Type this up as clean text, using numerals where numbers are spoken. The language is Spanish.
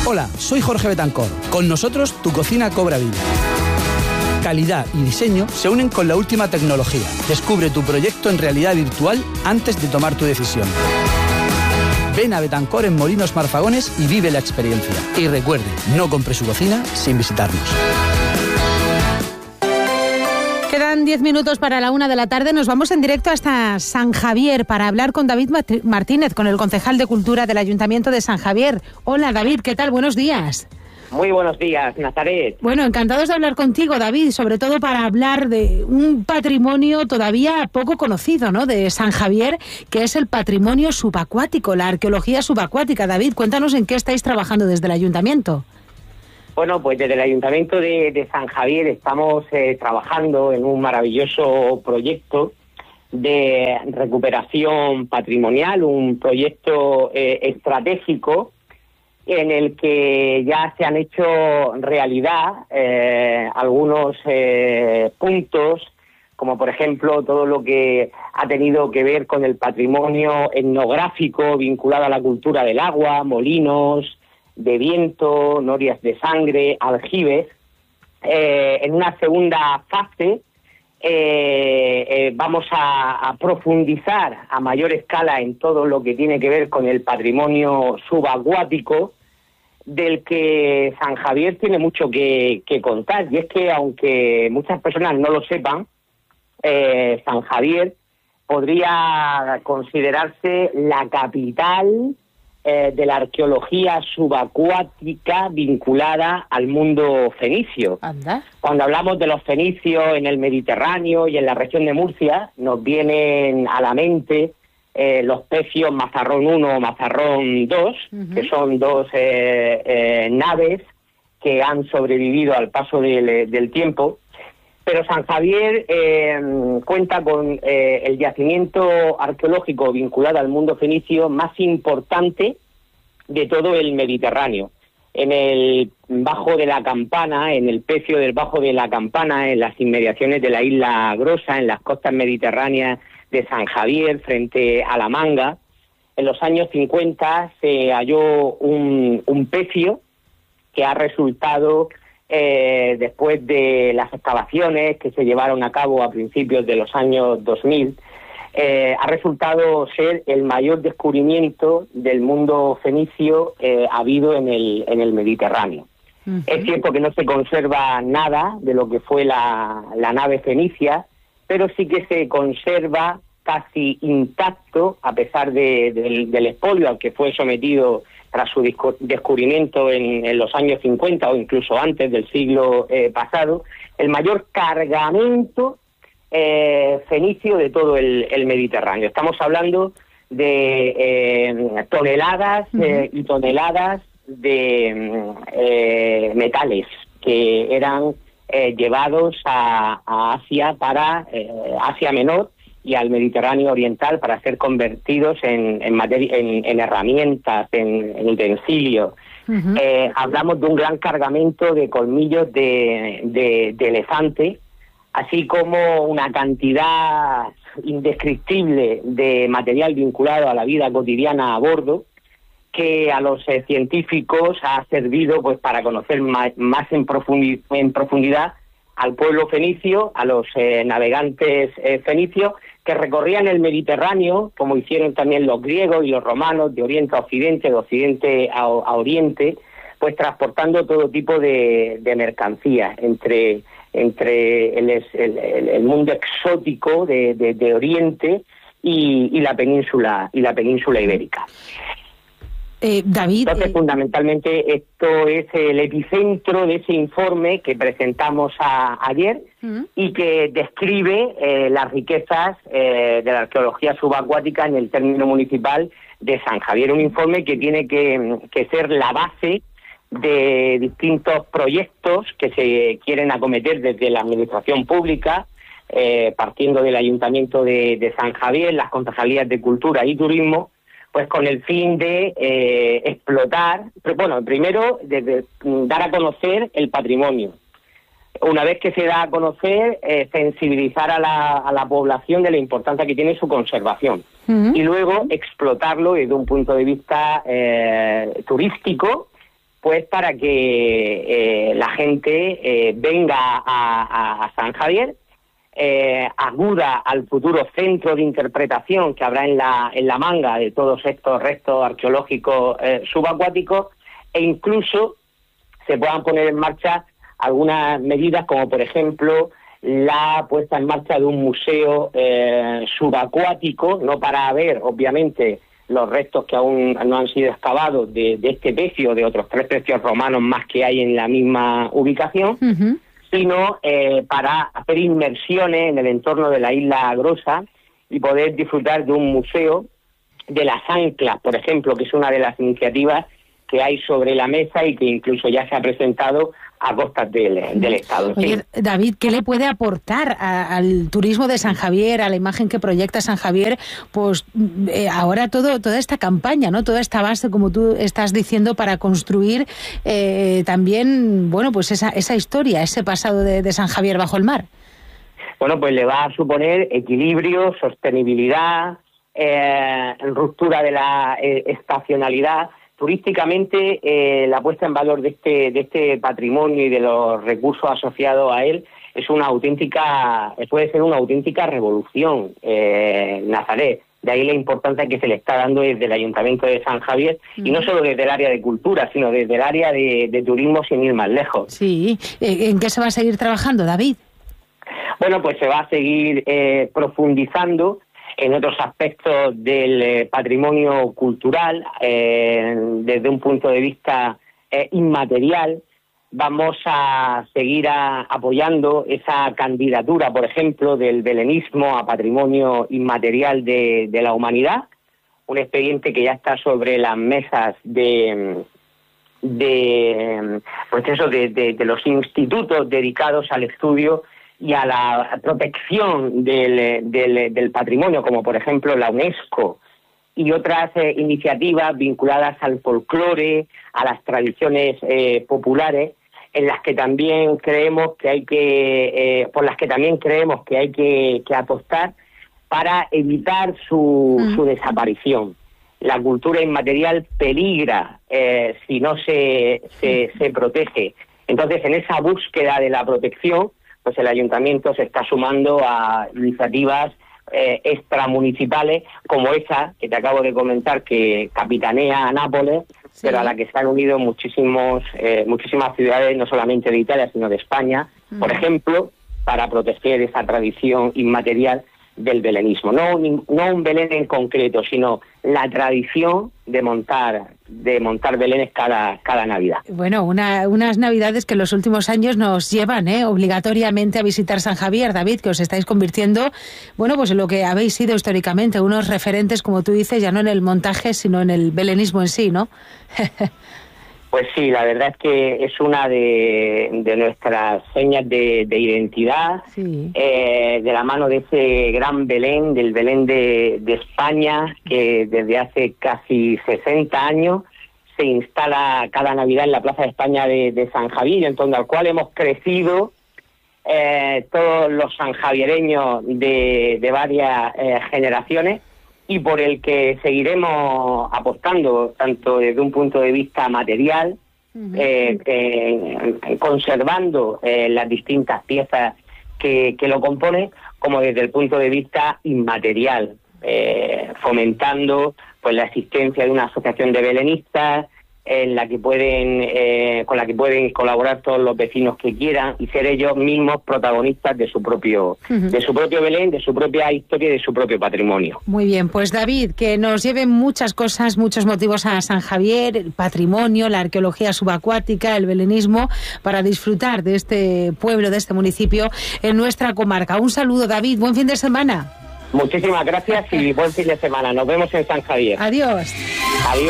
Hola, soy Jorge Betancor. Con nosotros, tu cocina cobra vida. Calidad y diseño se unen con la última tecnología. Descubre tu proyecto en realidad virtual antes de tomar tu decisión. Ven a Betancor en Molinos Marfagones y vive la experiencia. Y recuerde, no compre su cocina sin visitarnos. Quedan 10 minutos para la 1 de la tarde. Nos vamos en directo hasta San Javier para hablar con David Martínez, con el concejal de Cultura del Ayuntamiento de San Javier. Hola, David, ¿qué tal? Buenos días. Muy buenos días, Nazaret. Bueno, encantados de hablar contigo, David, sobre todo para hablar de un patrimonio todavía poco conocido, ¿no?, de San Javier, que es el patrimonio subacuático, la arqueología subacuática. David, cuéntanos en qué estáis trabajando desde el Ayuntamiento. Bueno, pues desde el Ayuntamiento de San Javier estamos trabajando en un maravilloso proyecto de recuperación patrimonial, un proyecto estratégico en el que ya se han hecho realidad algunos puntos, como por ejemplo todo lo que ha tenido que ver con el patrimonio etnográfico vinculado a la cultura del agua, molinos de viento, norias de sangre, aljibes. En una segunda fase vamos a profundizar a mayor escala en todo lo que tiene que ver con el patrimonio subacuático, del que San Javier tiene mucho que contar. Y es que, aunque muchas personas no lo sepan, San Javier podría considerarse la capital de la arqueología subacuática vinculada al mundo fenicio. ¿Anda? Cuando hablamos de los fenicios en el Mediterráneo y en la región de Murcia, nos vienen a la mente los pecios Mazarrón I o Mazarrón II, que son dos naves que han sobrevivido al paso del tiempo. Pero San Javier cuenta con el yacimiento arqueológico vinculado al mundo fenicio más importante de todo el Mediterráneo. En el Bajo de la Campana, en el pecio del Bajo de la Campana, en las inmediaciones de la isla Grosa, en las costas mediterráneas de San Javier, frente a La Manga, en los años 50 se halló un pecio que ha resultado, después de las excavaciones que se llevaron a cabo a principios de los años 2000, ha resultado ser el mayor descubrimiento del mundo fenicio habido en el Mediterráneo. Es cierto que no se conserva nada de lo que fue la nave fenicia, pero sí que se conserva casi intacto, a pesar del expolio al que fue sometido tras su descubrimiento en los años 50 o incluso antes del siglo pasado, el mayor cargamento fenicio de todo el Mediterráneo. Estamos hablando de toneladas y toneladas de metales que eran llevados a Asia, para Asia Menor y al Mediterráneo Oriental, para ser convertidos en herramientas, en utensilios. Hablamos de un gran cargamento de colmillos de elefante, así como una cantidad indescriptible de material vinculado a la vida cotidiana a bordo, que a los científicos ha servido pues para conocer más en profundidad al pueblo fenicio, a los navegantes fenicios que recorrían el Mediterráneo, como hicieron también los griegos y los romanos, de oriente a occidente, de occidente a oriente, pues transportando todo tipo de mercancías entre el mundo exótico de Oriente y la península ibérica. David, entonces, fundamentalmente, esto es el epicentro de ese informe que presentamos ayer y que describe las riquezas de la arqueología subacuática en el término municipal de San Javier. Un informe que tiene que ser la base de distintos proyectos que se quieren acometer desde la administración pública, partiendo del Ayuntamiento de San Javier, las concejalías de Cultura y Turismo, pues con el fin de explotar, bueno, primero de dar a conocer el patrimonio. Una vez que se da a conocer, sensibilizar a la población de la importancia que tiene su conservación. Y luego explotarlo desde un punto de vista turístico pues para que la gente venga a San Javier, acuda al futuro centro de interpretación que habrá en la manga de todos estos restos arqueológicos subacuáticos, e incluso se puedan poner en marcha algunas medidas, como por ejemplo la puesta en marcha de un museo subacuático, no para ver, obviamente, los restos que aún no han sido excavados de este pecio, de otros 3 pecios romanos más que hay en la misma ubicación, sino para hacer inmersiones en el entorno de la isla Grosa y poder disfrutar de un museo de las anclas, por ejemplo, que es una de las iniciativas que hay sobre la mesa y que incluso ya se ha presentado a costas del Estado. Oye, David, ¿qué le puede aportar al turismo de San Javier, a la imagen que proyecta San Javier? Pues ahora toda esta campaña, ¿no? Toda esta base, como tú estás diciendo, para construir también, bueno, pues esa historia, ese pasado de San Javier bajo el mar. Bueno, pues le va a suponer equilibrio, sostenibilidad, ruptura de la estacionalidad. Turísticamente, la puesta en valor de este patrimonio y de los recursos asociados a él puede ser una auténtica revolución, Nazaret. De ahí la importancia que se le está dando desde el Ayuntamiento de San Javier, y no solo desde el área de cultura, sino desde el área de turismo, sin ir más lejos. Sí. ¿En qué se va a seguir trabajando, David? Bueno, pues se va a seguir profundizando en otros aspectos del patrimonio cultural, desde un punto de vista inmaterial. Vamos a seguir apoyando esa candidatura, por ejemplo, del belenismo a patrimonio inmaterial de la humanidad, un expediente que ya está sobre las mesas de los institutos dedicados al estudio y a la protección del patrimonio, como por ejemplo la UNESCO, y otras iniciativas vinculadas al folclore, a las tradiciones populares, en las que también creemos que hay que apostar para evitar su desaparición. La cultura inmaterial peligra si no se protege. Entonces, en esa búsqueda de la protección, pues el Ayuntamiento se está sumando a iniciativas extramunicipales, como esa que te acabo de comentar, que capitanea Nápoles, sí, pero a la que se han unido muchísimas ciudades, no solamente de Italia, sino de España, por ejemplo, para proteger esa tradición inmaterial del belenismo. No un Belén en concreto, sino la tradición de montar belenes cada Navidad. Bueno, unas Navidades que en los últimos años nos llevan obligatoriamente a visitar San Javier, David, que os estáis convirtiendo, bueno, pues en lo que habéis sido históricamente, unos referentes, como tú dices, ya no en el montaje, sino en el belenismo en sí, ¿no? Pues sí, la verdad es que es una de nuestras señas de identidad, sí, de la mano de ese gran Belén, del Belén de España, que desde hace casi 60 años se instala cada Navidad en la Plaza de España de San Javier, en torno al cual hemos crecido todos los sanjaviereños de varias generaciones, y por el que seguiremos apostando, tanto desde un punto de vista material, conservando las distintas piezas que lo componen, como desde el punto de vista inmaterial, fomentando pues la existencia de una asociación de belenistas con la que pueden colaborar todos los vecinos que quieran y ser ellos mismos protagonistas de su propio Belén, de su propia historia y de su propio patrimonio. Muy bien, pues David, que nos lleven muchas cosas, muchos motivos a San Javier, el patrimonio, la arqueología subacuática, el belenismo, para disfrutar de este pueblo, de este municipio en nuestra comarca. Un saludo, David, buen fin de semana. Muchísimas gracias y buen fin de semana. Nos vemos en San Javier. Adiós. Adiós.